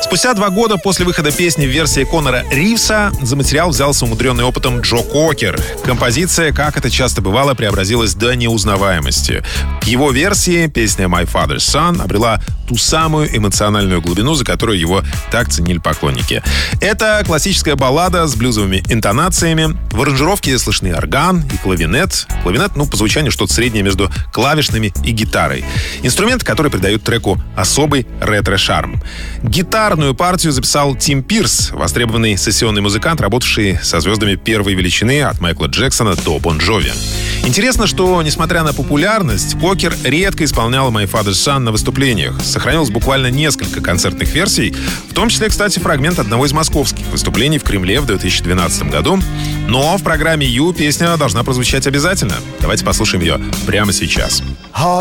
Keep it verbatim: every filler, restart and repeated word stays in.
Спустя два года после выхода песни в версии Конора Ривза за материал взялся умудренный опытом Джо Кокер. Композиция, как это часто бывало, преобразилась до неузнаваемости. К его версии песня «My Father's Son» обрела ту самую эмоциональную глубину, за которую его так ценили поклонники. Это классическая баллада с блюзовыми интонациями. В аранжировке слышны орган и клавинет. Клавинет, ну, по звучанию что-то среднее между клавишными и гитарой. Инструмент, который придает треку особый ретро-шарм. Гитарную партию записал Тим Пирс, востребованный сессионный музыкант, работавший со звездами первой величины от Майкла Джексона до Бон Джови. Интересно, что, несмотря на популярность, Кокер редко исполнял «My Father's Son» на выступлениях. Сохранилось буквально несколько концертных версий, в том числе, кстати, фрагмент одного из московских выступлений в Кремле в две тысячи двенадцатом году. Но в программе «Ю» песня должна прозвучать обязательно. Давайте послушаем ее прямо сейчас.